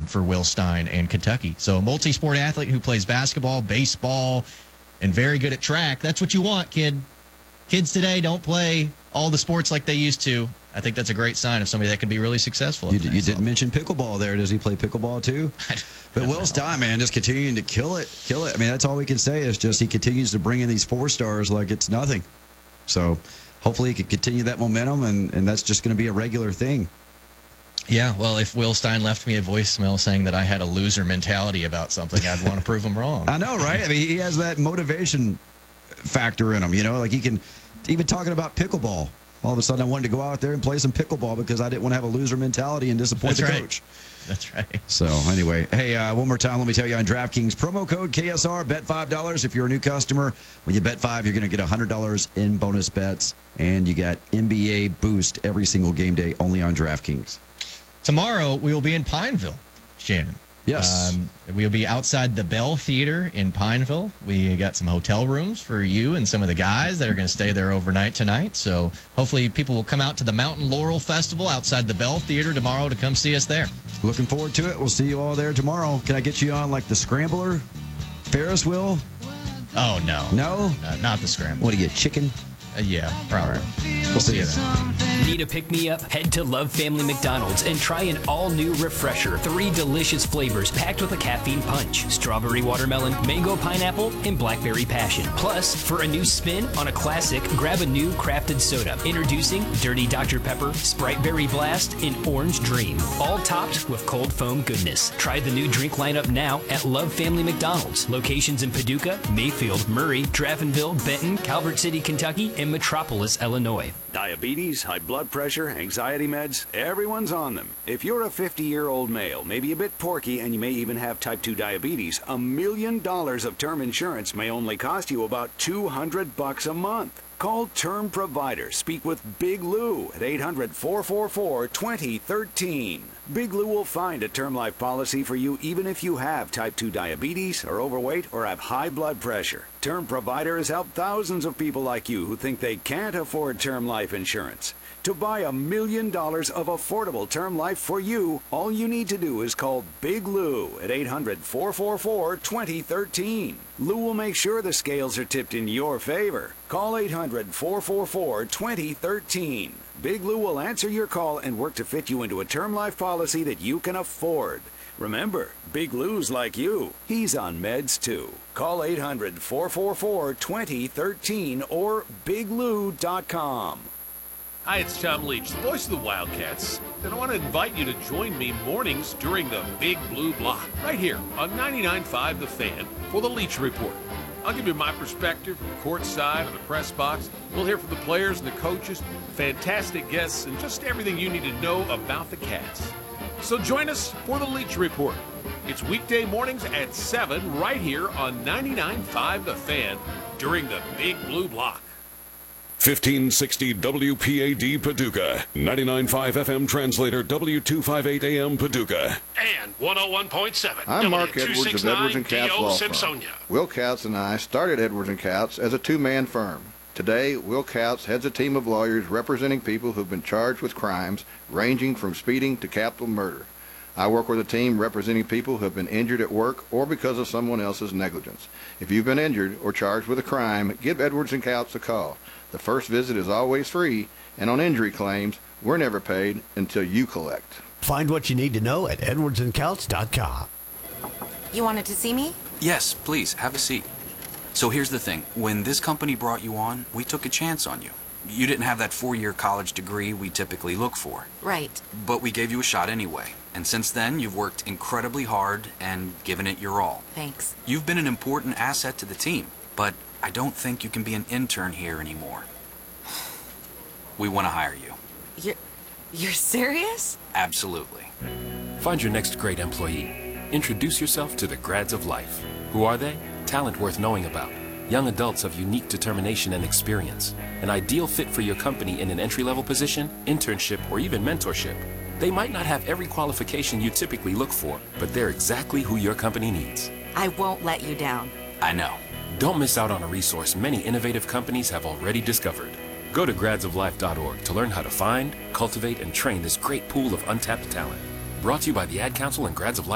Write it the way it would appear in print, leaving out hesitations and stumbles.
for Will Stein and Kentucky. So a multi-sport athlete who plays basketball, baseball, and very good at track. That's what you want, kid. Kids today don't play all the sports like they used to. I think that's a great sign of somebody that could be really successful. You didn't mention pickleball there. Does he play pickleball too? But Will Stein, man, just continuing to kill it. I mean, that's all we can say is just he continues to bring in these 4 stars like it's nothing. So hopefully he can continue that momentum, and that's just going to be a regular thing. Yeah, well, if Will Stein left me a voicemail saying that I had a loser mentality about something, I'd want to prove him wrong. I know, right? I mean, he has that motivation factor in him, like he can, even talking about pickleball. All of a sudden, I wanted to go out there and play some pickleball because I didn't want to have a loser mentality and disappoint the coach. That's right. So, anyway, hey, one more time, let me tell you on DraftKings, promo code KSR, bet $5. If you're a new customer, when you bet $5, you're going to get $100 in bonus bets, and you got NBA Boost every single game day only on DraftKings. Tomorrow, we will be in Pineville, Shannon. Yes. We'll be outside the Bell Theater in Pineville. We got some hotel rooms for you and some of the guys that are going to stay there overnight tonight. So hopefully people will come out to the Mountain Laurel Festival outside the Bell Theater tomorrow to come see us there. Looking forward to it. We'll see you all there tomorrow. Can I get you on like the Scrambler, Ferris wheel? Oh, no. No? Not the Scrambler. What do you get, chicken? Yeah, probably. We'll see you then. Need a pick-me-up? Head to Love Family McDonald's and try an all-new refresher. 3 delicious flavors packed with a caffeine punch. Strawberry watermelon, mango pineapple, and blackberry passion. Plus, for a new spin on a classic, grab a new crafted soda. Introducing Dirty Dr. Pepper, Sprite Berry Blast, and Orange Dream. All topped with cold foam goodness. Try the new drink lineup now at Love Family McDonald's. Locations in Paducah, Mayfield, Murray, Draftonville, Benton, Calvert City, Kentucky, and Metropolis, Illinois. Diabetes, high blood pressure, anxiety meds, everyone's on them. If you're a 50-year-old male, maybe a bit porky, and you may even have type 2 diabetes, $1 million of term insurance may only cost you about $200 a month. Call Term Provider. Speak with Big Lou at 800-444-2013. Big Lou will find a term life policy for you even if you have type 2 diabetes, are overweight, or have high blood pressure. Term Provider has helped thousands of people like you who think they can't afford term life insurance. To buy $1 million of affordable term life for you, all you need to do is call Big Lou at 800-444-2013. Lou will make sure the scales are tipped in your favor. Call 800-444-2013. Big Lou will answer your call and work to fit you into a term life policy that you can afford. Remember, Big Lou's like you. He's on meds too. Call 800-444-2013 or biglou.com. Hi, it's Tom Leach, the voice of the Wildcats, and I want to invite you to join me mornings during the Big Blue Block, right here on 99.5 The Fan for the Leach Report. I'll give you my perspective from courtside or the press box. We'll hear from the players and the coaches, fantastic guests, and just everything you need to know about the Cats. So join us for the Leach Report. It's weekday mornings at 7 right here on 99.5 The Fan during the Big Blue Block. 1560 WPAD Paducah, 99.5 FM translator W258 AM Paducah, And 101.7 I'm Mark Edwards of Edwards & Katz Law Firm. Will Katz and I started Edwards & Katz as a two-man firm. Today, Will Katz heads a team of lawyers representing people who've been charged with crimes ranging from speeding to capital murder. I work with a team representing people who have been injured at work or because of someone else's negligence. If you've been injured or charged with a crime, give Edwards & Katz a call. The first visit is always free, and on injury claims, we're never paid until you collect. Find what you need to know at edwardsandcouts.com. You wanted to see me? Yes, please, have a seat. So here's the thing. When this company brought you on, we took a chance on you. You didn't have that 4-year college degree we typically look for. Right. But we gave you a shot anyway. And since then, you've worked incredibly hard and given it your all. Thanks. You've been an important asset to the team, but I don't think you can be an intern here anymore. We want to hire you. You're serious? Absolutely. Find your next great employee. Introduce yourself to the Grads of Life. Who are they? Talent worth knowing about. Young adults of unique determination and experience. An ideal fit for your company in an entry-level position, internship, or even mentorship. They might not have every qualification you typically look for, but they're exactly who your company needs. I won't let you down. I know. Don't miss out on a resource many innovative companies have already discovered. Go to gradsoflife.org to learn how to find, cultivate, and train this great pool of untapped talent. Brought to you by the Ad Council and Grads of Life.